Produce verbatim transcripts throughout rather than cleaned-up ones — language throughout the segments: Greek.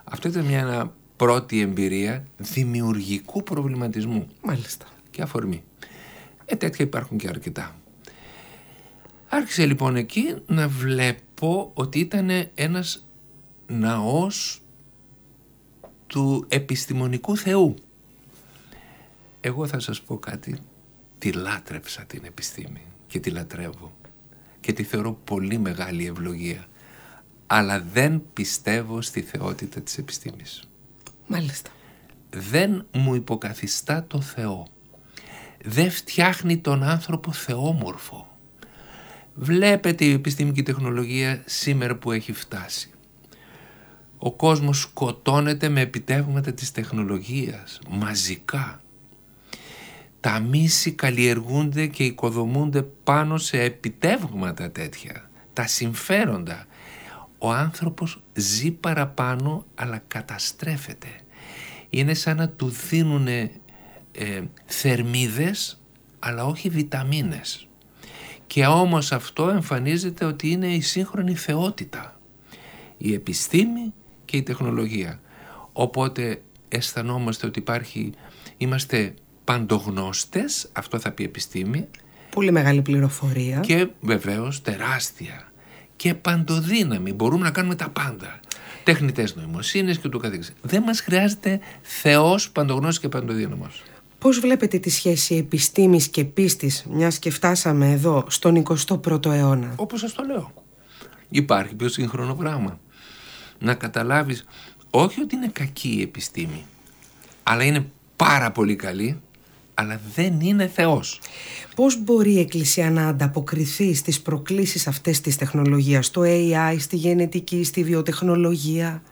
Αυτό ήταν μια πρώτη εμπειρία δημιουργικού προβληματισμού. Μάλιστα. Και αφορμή. Ε, τέτοια υπάρχουν και αρκετά. Άρχισε λοιπόν εκεί να βλέπω ότι ήταν ένας ναός του επιστημονικού Θεού. Εγώ θα σας πω κάτι, τη λάτρεψα την επιστήμη και τη λατρεύω και τη θεωρώ πολύ μεγάλη ευλογία, αλλά δεν πιστεύω στη θεότητα της επιστήμης. Μάλιστα. Δεν μου υποκαθιστά το Θεό. Δεν φτιάχνει τον άνθρωπο θεόμορφο. Βλέπετε η επιστήμικη τεχνολογία σήμερα που έχει φτάσει. Ο κόσμος σκοτώνεται με επιτεύγματα της τεχνολογίας, μαζικά. Τα μίση καλλιεργούνται και οικοδομούνται πάνω σε επιτεύγματα τέτοια. Τα συμφέροντα. Ο άνθρωπος ζει παραπάνω αλλά καταστρέφεται. Είναι σαν να του δίνουν ε, θερμίδες αλλά όχι βιταμίνες. Και όμως αυτό εμφανίζεται ότι είναι η σύγχρονη θεότητα. Η επιστήμη και η τεχνολογία. Οπότε αισθανόμαστε ότι υπάρχει, είμαστε παντογνώστες, αυτό θα πει επιστήμη. Πολύ μεγάλη πληροφορία. Και βεβαίως τεράστια. Και παντοδύναμη. Μπορούμε να κάνουμε τα πάντα. Τεχνητές νοημοσύνες και ούτω καθεξής. Δεν μας χρειάζεται Θεός παντογνώστης και παντοδύναμος. Πώς βλέπετε τη σχέση επιστήμης και πίστης, μιας και φτάσαμε εδώ στον εικοστό πρώτο αιώνα? Όπως σας το λέω. Υπάρχει πιο σύγχρονο πράγμα. Να καταλάβεις όχι ότι είναι κακή η επιστήμη, αλλά είναι πάρα πολύ καλή, αλλά δεν είναι Θεός. Πώς μπορεί η Εκκλησία να ανταποκριθεί στις προκλήσεις αυτές της τεχνολογίας, στο έι άι, στη γενετική, στη βιοτεχνολογία?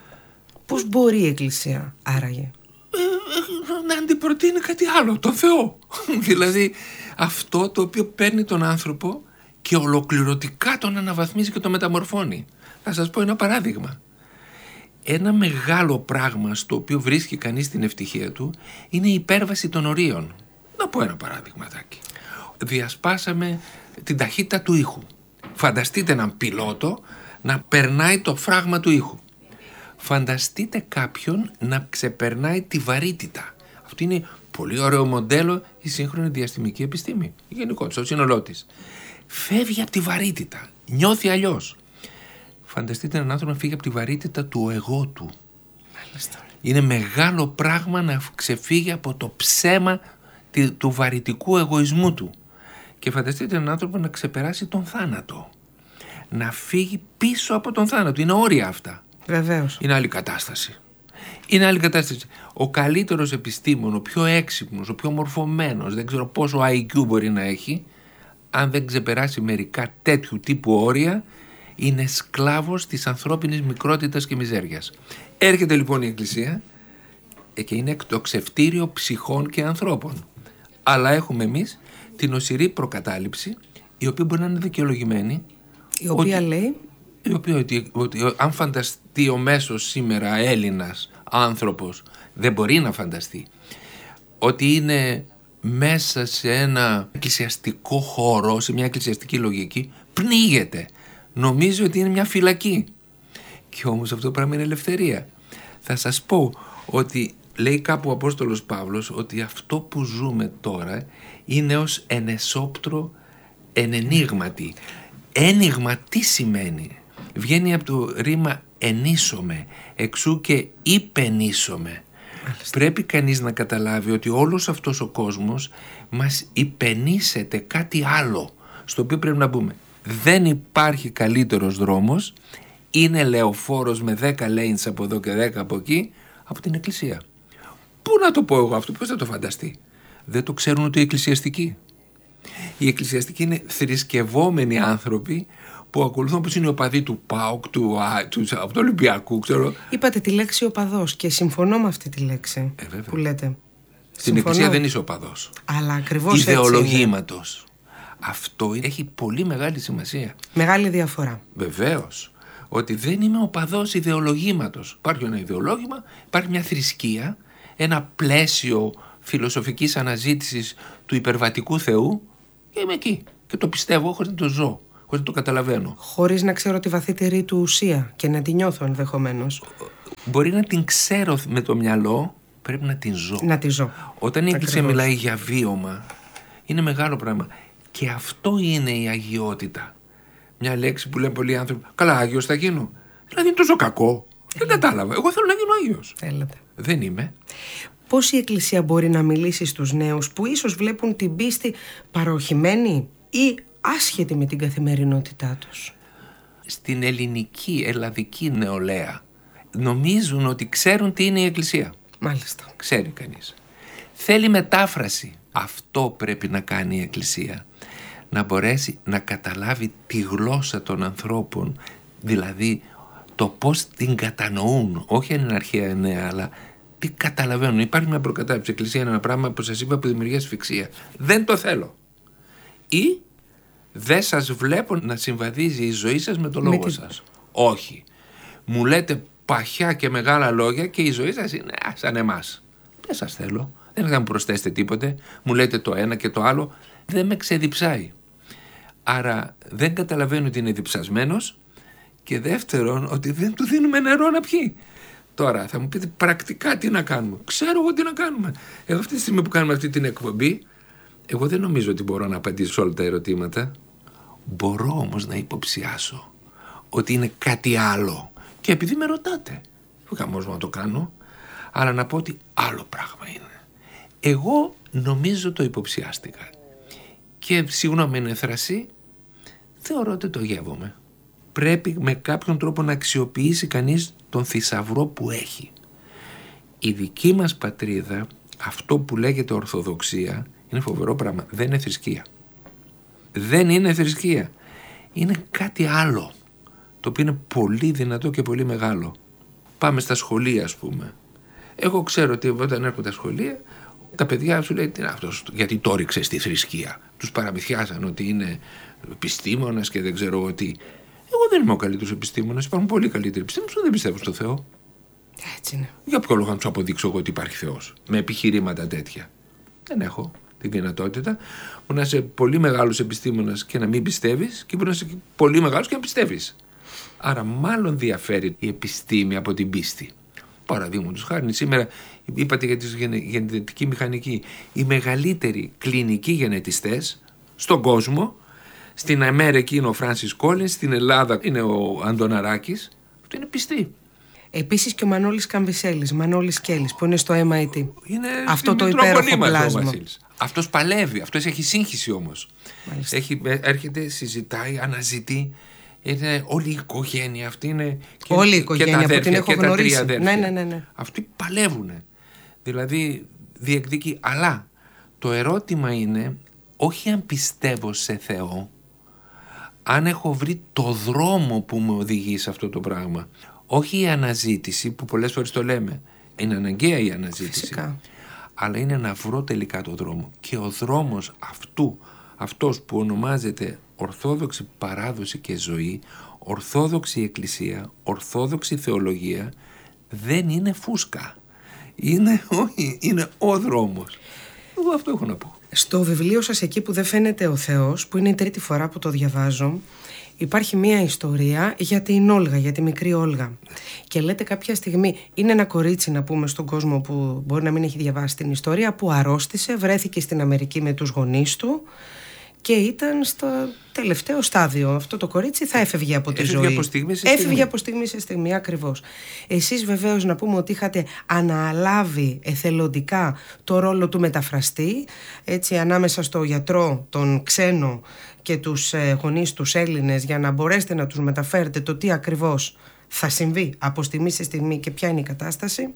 Πώς μπορεί η Εκκλησία άραγε? Να αντιπροτείνει κάτι άλλο, τον Θεό. Δηλαδή αυτό το οποίο παίρνει τον άνθρωπο και ολοκληρωτικά τον αναβαθμίζει και τον μεταμορφώνει. Θα σας πω ένα παράδειγμα. Ένα μεγάλο πράγμα στο οποίο βρίσκει κανείς την ευτυχία του είναι η υπέρβαση των ορίων. Να πω ένα παράδειγματάκι. Διασπάσαμε την ταχύτητα του ήχου. Φανταστείτε έναν πιλότο να περνάει το φράγμα του ήχου. Φανταστείτε κάποιον να ξεπερνάει τη βαρύτητα. Αυτό είναι πολύ ωραίο μοντέλο η σύγχρονη διαστημική επιστήμη. Γενικότερα, στο σύνολό της. Φεύγει από τη βαρύτητα. Νιώθει αλλιώς. Φανταστείτε έναν άνθρωπο να φύγει από τη βαρύτητα του εγώ του. Μάλιστα. Είναι μεγάλο πράγμα να ξεφύγει από το ψέμα του βαρυτικού εγωισμού του. Και φανταστείτε έναν άνθρωπο να ξεπεράσει τον θάνατο. Να φύγει πίσω από τον θάνατο. Είναι όρια αυτά. Βεβαίως. Είναι άλλη κατάσταση. Είναι άλλη κατάσταση. Ο καλύτερος επιστήμον, ο πιο έξυπνος, ο πιο μορφωμένος, δεν ξέρω πόσο άι κιου μπορεί να έχει, αν δεν ξεπεράσει μερικά τέτοιου τύπου όρια, είναι σκλάβος της ανθρώπινης μικρότητας και μιζέριας. Έρχεται λοιπόν η Εκκλησία και είναι το ξεφτήριο ψυχών και ανθρώπων. Αλλά έχουμε εμείς την οσηρή προκατάληψη, η οποία μπορεί να είναι δικαιολογημένη. Η οποία ότι, λέει... Η οποία ότι, ότι, ότι αν φανταστεί ο μέσος σήμερα Έλληνας άνθρωπος, δεν μπορεί να φανταστεί ότι είναι μέσα σε ένα εκκλησιαστικό χώρο, σε μια εκκλησιαστική λογική, πνίγεται. Νομίζει ότι είναι μια φυλακή. Και όμως αυτό το πράγμα είναι ελευθερία. Θα σας πω ότι λέει κάπου ο Απόστολος Παύλος ότι αυτό που ζούμε τώρα είναι ως ενεσόπτρο ενενίγματι. Ένιγμα τι σημαίνει? Βγαίνει από το ρήμα ενίσομαι, εξού και υπενίσομαι. Πρέπει κανείς να καταλάβει ότι όλος αυτός ο κόσμος μας υπενήσεται κάτι άλλο, στο οποίο πρέπει να μπούμε. Δεν υπάρχει καλύτερος δρόμος, είναι λεωφόρος με δέκα lanes από εδώ και δέκα από εκεί, από την Εκκλησία. Πού να το πω εγώ αυτό, πώς θα το φανταστεί? Δεν το ξέρουν ούτε οι εκκλησιαστικοί. Οι εκκλησιαστικοί είναι θρησκευόμενοι άνθρωποι που ακολουθούν, όπως είναι οι οπαδοί του ΠΑΟΚ, του, του, του Ολυμπιακού, ξέρω. Είπατε τη λέξη οπαδός και συμφωνώ με αυτή τη λέξη ε, που λέτε. Στην συμφωνώ. Εκκλησία δεν είσαι οπαδός. Αλλά ακριβώς ιδεολογήματος. Αυτό έχει πολύ μεγάλη σημασία. Μεγάλη διαφορά. Βεβαίως. Ότι δεν είμαι οπαδός ιδεολογήματος. Υπάρχει ένα ιδεολόγημα, υπάρχει μια θρησκεία, ένα πλαίσιο φιλοσοφικής αναζήτησης του υπερβατικού Θεού και είμαι εκεί. Και το πιστεύω χωρίς να το ζω. χωρίς να το καταλαβαίνω. Χωρίς να ξέρω τη βαθύτερη του ουσία και να τη νιώθω ενδεχομένως. Μπορεί να την ξέρω με το μυαλό, πρέπει να την ζω. Να τη ζω. Όταν η Εκκλησία μιλάει για βίωμα, είναι μεγάλο πράγμα. Και αυτό είναι η αγιότητα. Μια λέξη που λένε πολλοί άνθρωποι, καλά, Άγιος θα γίνω. Δηλαδή είναι τόσο κακό. Δεν κατάλαβα. Εγώ θέλω να γίνω Άγιος. Θέλετε. Δεν είμαι. Πώς η Εκκλησία μπορεί να μιλήσει στους νέους που ίσως βλέπουν την πίστη παροχημένη ή άσχετη με την καθημερινότητά τους? Στην ελληνική, ελλαδική νεολαία νομίζουν ότι ξέρουν τι είναι η Εκκλησία. Μάλιστα. Ξέρει κανείς. Θέλει μετάφραση. Αυτό πρέπει να κάνει η Εκκλησία. Να μπορέσει να καταλάβει τη γλώσσα των ανθρώπων, δηλαδή το πώς την κατανοούν, όχι αν είναι αρχαία νέα, αλλά τι καταλαβαίνουν. Υπάρχει μια προκατάληψη. Η Εκκλησία είναι ένα πράγμα που σας είπα που δημιουργεί ασφυξία. Δεν το θέλω. Ή δεν σας βλέπω να συμβαδίζει η ζωή σας με το λόγο με σας. Τι... Όχι. Μου λέτε παχιά και μεγάλα λόγια και η ζωή σας είναι σαν εμάς. Δεν σας θέλω. Δεν θα μου προσθέσετε τίποτε. Μου λέτε το ένα και το άλλο. Δεν με ξεδιψάει. Άρα δεν καταλαβαίνω ότι είναι διψασμένος και δεύτερον ότι δεν του δίνουμε νερό να πιει. Τώρα θα μου πείτε πρακτικά τι να κάνουμε. Ξέρω εγώ τι να κάνουμε. Εγώ αυτή τη στιγμή που κάνουμε αυτή την εκπομπή, εγώ δεν νομίζω ότι μπορώ να απαντήσω σε όλα τα ερωτήματα. Μπορώ όμως να υποψιάσω ότι είναι κάτι άλλο. Και επειδή με ρωτάτε, δεν καμώς να το κάνω, αλλά να πω ότι άλλο πράγμα είναι. Εγώ νομίζω το υποψιάστηκα. Και συγγνώμη είναι θρασί, θεωρώ ότι το γεύομαι. Πρέπει με κάποιον τρόπο να αξιοποιήσει κανείς τον θησαυρό που έχει. Η δική μας πατρίδα, αυτό που λέγεται Ορθοδοξία, είναι φοβερό πράγμα. Δεν είναι θρησκεία. Δεν είναι θρησκεία. Είναι κάτι άλλο, το οποίο είναι πολύ δυνατό και πολύ μεγάλο. Πάμε στα σχολεία, ας πούμε. Εγώ ξέρω ότι όταν έρχονται τα σχολεία, τα παιδιά σου λέει τι είναι αυτός, γιατί το ρίξε στη θρησκεία. Τους παραμυθιάσαν ότι είναι επιστήμονας και δεν ξέρω εγώ τι. Εγώ δεν είμαι ο καλύτερος επιστήμονας. Υπάρχουν πολύ καλύτεροι επιστήμονες που δεν πιστεύουν στο Θεό. Έτσι είναι. Για ποιο λόγο να τους αποδείξω εγώ ότι υπάρχει Θεός με επιχειρήματα τέτοια? Δεν έχω τη δυνατότητα. Μπορεί να είσαι πολύ μεγάλος επιστήμονας και να μην πιστεύεις, και μπορεί να είσαι πολύ μεγάλος και να πιστεύεις. Άρα, μάλλον διαφέρει η επιστήμη από την πίστη. Παραδείγματος χάρη, σήμερα είπατε για τη γενετική μηχανική. Οι μεγαλύτεροι κλινικοί γενετιστές στον κόσμο, στην Αμερική είναι ο Φράνσις Κόλινς, στην Ελλάδα είναι ο Αντωναράκης. Αυτό είναι πιστή. Επίσης και ο Μανώλης Καμβισέλης, Μανώλης Κέλλης, που είναι στο εμ άι τι. Είναι αυτό το υπέροχο πλάσμα. Αυτός παλεύει, αυτός έχει σύγχυση όμως. Έχει, έρχεται, συζητάει, αναζητεί. Είναι όλη η οικογένεια αυτή είναι. Και, όλη η οικογένεια και τα που την έχω γνωρίσει. Ναι, ναι, ναι, ναι. Αυτοί παλεύουν. Δηλαδή διεκδικεί. Αλλά το ερώτημα είναι όχι αν πιστεύω σε Θεό, αν έχω βρει το δρόμο που με οδηγεί σε αυτό το πράγμα. Όχι η αναζήτηση που πολλές φορές το λέμε. Είναι αναγκαία η αναζήτηση. Φυσικά. Αλλά είναι να βρω τελικά το δρόμο. Και ο δρόμος αυτού, αυτός που ονομάζεται Ορθόδοξη παράδοση και ζωή, Ορθόδοξη εκκλησία, Ορθόδοξη θεολογία, δεν είναι φούσκα. Είναι, όχι, είναι ο δρόμος. Εγώ αυτό έχω να πω. Στο βιβλίο σας εκεί που δεν φαίνεται ο Θεός, που είναι η τρίτη φορά που το διαβάζω, υπάρχει μία ιστορία για την Όλγα, για τη μικρή Όλγα. Και λέτε κάποια στιγμή, είναι ένα κορίτσι να πούμε στον κόσμο που μπορεί να μην έχει διαβάσει την ιστορία, που αρρώστησε, βρέθηκε στην Αμερική με τους γονείς του και ήταν στο τελευταίο στάδιο. Αυτό το κορίτσι θα έφευγε από τη έφευγε ζωή. Από στιγμή σε στιγμή. Έφευγε από στιγμή σε στιγμή, ακριβώς. Εσείς βεβαίως να πούμε ότι είχατε αναλάβει εθελοντικά το ρόλο του μεταφραστή, έτσι ανάμεσα στο γιατρό, τον ξένο και τους γονείς τους Έλληνες, για να μπορέσετε να τους μεταφέρετε το τι ακριβώς θα συμβεί από στιγμή σε στιγμή και ποια είναι η κατάσταση.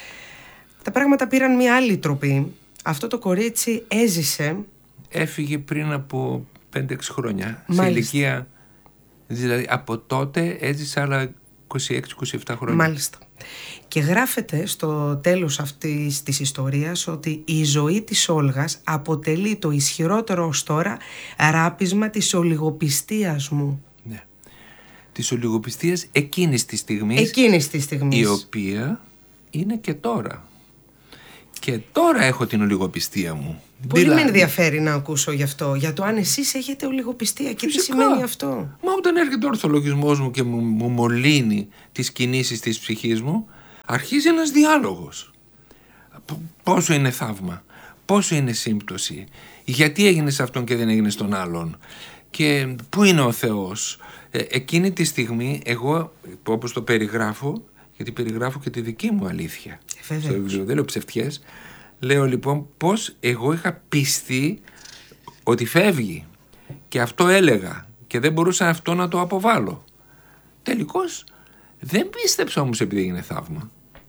Τα πράγματα πήραν μια άλλη τροπή. Αυτό το κορίτσι έζησε. Έφυγε πριν από πέντε έξι χρόνια. Μάλιστα. Σε ηλικία, δηλαδή από τότε έζησε άλλα είκοσι έξι είκοσι επτά χρόνια. Μάλιστα. Και γράφεται στο τέλος αυτής της ιστορίας ότι η ζωή της Όλγας αποτελεί το ισχυρότερο ως τώρα ράπισμα της ολιγοπιστίας μου. Ναι. Της ολιγοπιστίας εκείνης της στιγμής. Εκείνης της στιγμής. Η οποία είναι και τώρα. Και τώρα έχω την ολιγοπιστία μου. Πολύ δηλαδή... με ενδιαφέρει να ακούσω γι' αυτό, για το αν εσείς έχετε ολιγοπιστία και Φυσικά. τι σημαίνει αυτό. Μα όταν έρχεται ο ορθολογισμός μου και μου, μου μολύνει τις κινήσεις της ψυχής μου, αρχίζει ένας διάλογος. Πόσο είναι θαύμα, πόσο είναι σύμπτωση, γιατί έγινε σε αυτόν και δεν έγινε στον άλλον και πού είναι ο Θεός. Ε, εκείνη τη στιγμή εγώ, όπως το περιγράφω, γιατί περιγράφω και τη δική μου αλήθεια ε, στο βιβλίο, δεν λέω ψευτιές, λέω λοιπόν πως εγώ είχα πιστεί ότι φεύγει και αυτό έλεγα και δεν μπορούσα αυτό να το αποβάλω. Τελικώς δεν πίστεψα όμως επειδή έγινε θαύμα.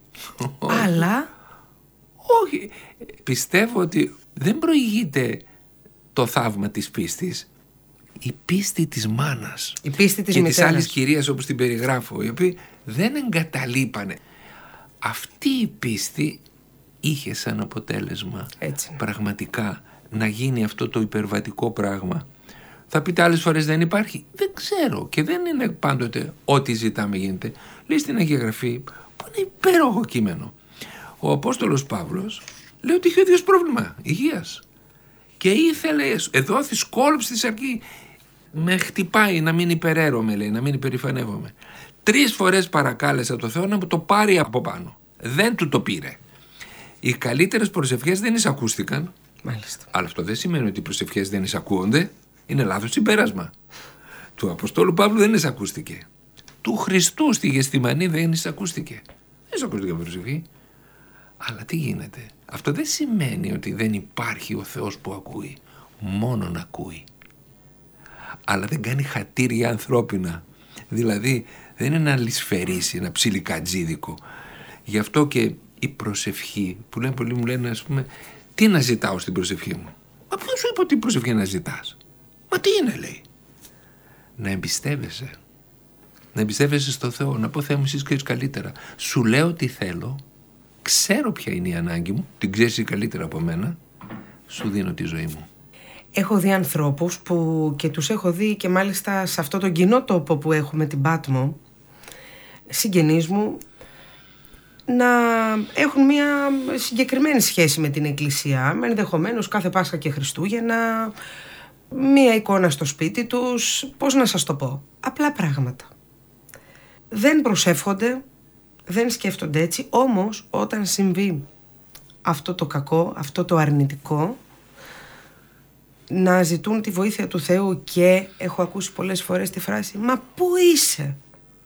Αλλά όχι, πιστεύω ότι δεν προηγείται το θαύμα της πίστης, η πίστη της μάνας η πίστη της και μητέρας. της άλλης κυρίας όπως την περιγράφω, οι οποίοι δεν εγκαταλείπανε. Αυτή η πίστη είχε σαν αποτέλεσμα Έτσι. πραγματικά να γίνει αυτό το υπερβατικό πράγμα. Θα πείτε άλλες φορές δεν υπάρχει. Δεν ξέρω και δεν είναι πάντοτε ό,τι ζητάμε γίνεται. Λέει στην Αγία Γραφή που είναι υπέροχο κείμενο. Ο Απόστολος Παύλος λέει ότι είχε ο ίδιος πρόβλημα υγείας και ήθελε, εδόθη σκόλψη της αρκή, με χτυπάει να μην υπεραίρομαι, λέει, να μην υπερηφανεύομαι. Τρεις φορές παρακάλεσα το Θεό να μου το πάρει από πάνω. Δεν του το πήρε. Οι καλύτερες προσευχές δεν εισακούστηκαν. Μάλιστα. Αλλά αυτό δεν σημαίνει ότι οι προσευχές δεν εισακούονται. Είναι λάθος συμπέρασμα. Του Αποστόλου Παύλου δεν εισακούστηκε. Του Χριστού στη Γεστημανή δεν εισακούστηκε. Δεν εισακούστηκε προσευχή. Αλλά τι γίνεται. Αυτό δεν σημαίνει ότι δεν υπάρχει ο Θεός που ακούει. Μόνον ακούει. Αλλά δεν κάνει χατήρια ανθρώπινα. Δηλαδή δεν είναι ένα λησφαιρίσι, ένα ψιλικατζίδικο. Γι' αυτό και η προσευχή που λένε πολλοί μου λένε, ας πούμε, τι να ζητάω στην προσευχή μου. Μα ποιος σου είπε ότι η προσευχή να ζητάς. Μα τι είναι, λέει. Να εμπιστεύεσαι. Να εμπιστεύεσαι στο Θεό. Να πω, Θεέ μου, εσείς ξέρεις καλύτερα. Σου λέω τι θέλω. Ξέρω ποια είναι η ανάγκη μου. Την ξέρεις καλύτερα από μένα. Σου δίνω τη ζωή μου. Έχω δει ανθρώπους που και τους έχω δει και μάλιστα σε αυτό τον κοινό τόπο που έχουμε την Πάτμο, συγγενείς μου, να έχουν μια συγκεκριμένη σχέση με την Εκκλησία, με ενδεχομένως κάθε Πάσχα και Χριστούγεννα, μια εικόνα στο σπίτι τους, πώς να σας το πω, απλά πράγματα. Δεν προσεύχονται, δεν σκέφτονται έτσι, όμως όταν συμβεί αυτό το κακό, αυτό το αρνητικό, να ζητούν τη βοήθεια του Θεού και έχω ακούσει πολλές φορές τη φράση «Μα πού είσαι,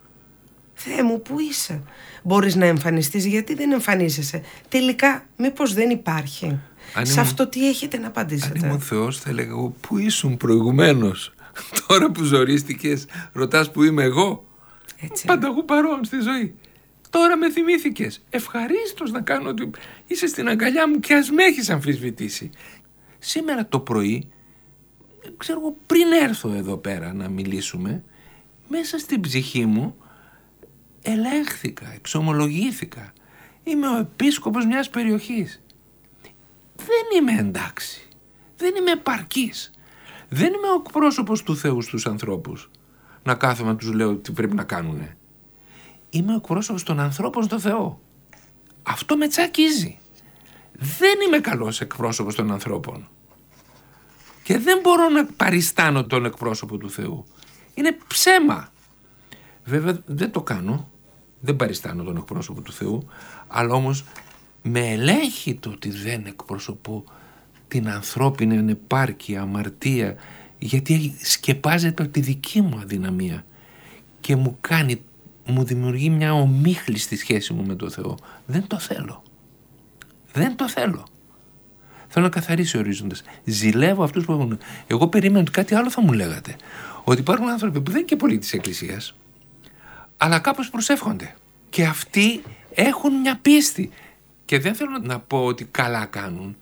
Θεέ μου, πού είσαι, μπορείς να εμφανιστείς, γιατί δεν εμφανίζεσαι, τελικά μήπως δεν υπάρχει». Αν σε ήμουν, αυτό τι έχετε να απαντήσετε? Αν ήμουν Θεός θα έλεγα εγώ πού ήσουν προηγουμένως. Τώρα που ζορίστηκες ρωτάς που είμαι εγώ. Έτσι. Πανταχού παρόν στη ζωή. Τώρα με θυμήθηκες. Ευχαρίστως να κάνω ότι είσαι στην αγκαλιά μου και ας με έχεις αμφισβητήσει. Σήμερα το πρωί, ξέρω εγώ, πριν έρθω εδώ πέρα να μιλήσουμε, μέσα στην ψυχή μου ελέγχθηκα, εξομολογήθηκα. Είμαι ο επίσκοπος μιας περιοχής. Δεν είμαι εντάξει. Δεν είμαι επαρκής. Δεν είμαι ο εκπρόσωπος του Θεού στους ανθρώπους. Να κάθομαι να τους λέω τι πρέπει να κάνουνε. Είμαι ο εκπρόσωπος των ανθρώπων στο Θεό. Αυτό με τσακίζει. Δεν είμαι καλός εκπρόσωπος των ανθρώπων. Και δεν μπορώ να παριστάνω τον εκπρόσωπο του Θεού. Είναι ψέμα. Βέβαια δεν το κάνω. Δεν παριστάνω τον εκπρόσωπο του Θεού. Αλλά όμως με ελέγχει το ότι δεν εκπροσωπώ την ανθρώπινη ανεπάρκεια, αμαρτία, γιατί σκεπάζεται από τη δική μου αδυναμία και μου κάνει, μου δημιουργεί μια ομίχλη στη σχέση μου με το Θεό. Δεν το θέλω. Δεν το θέλω. Θέλω να καθαρίσει ο ορίζοντας. Ζηλεύω αυτούς που έχουν. Εγώ περίμενα ότι κάτι άλλο θα μου λέγατε. Ότι υπάρχουν άνθρωποι που δεν είναι και πολλοί της Εκκλησίας, αλλά κάπως προσεύχονται. Και αυτοί έχουν μια πίστη. Και δεν θέλω να πω ότι καλά κάνουν.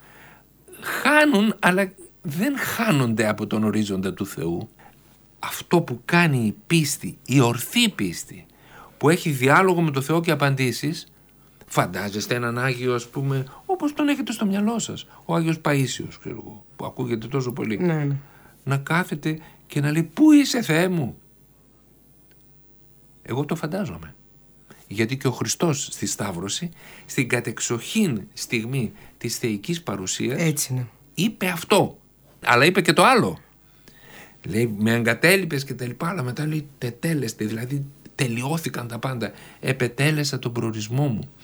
Χάνουν, αλλά δεν χάνονται από τον ορίζοντα του Θεού. Αυτό που κάνει η πίστη, η ορθή πίστη, που έχει διάλογο με το Θεό και απαντήσεις. Φαντάζεστε έναν Άγιο, ας πούμε, όπως τον έχετε στο μυαλό σας, ο Άγιος Παΐσιος, ξέρω εγώ, που ακούγεται τόσο πολύ. Ναι, ναι. Να κάθεται και να λέει «Πού είσαι, Θεέ μου?» Εγώ το φαντάζομαι. Γιατί και ο Χριστός στη Σταύρωση, στην κατεξοχήν στιγμή της θεϊκής παρουσίας, έτσι είναι, είπε αυτό. Αλλά είπε και το άλλο. Λέει, με εγκατέλειπες και τα λοιπά, αλλά μετά λέει τετέλεστε, δηλαδή τελειώθηκαν τα πάντα. Επετέλεσα τον προορισμό μου.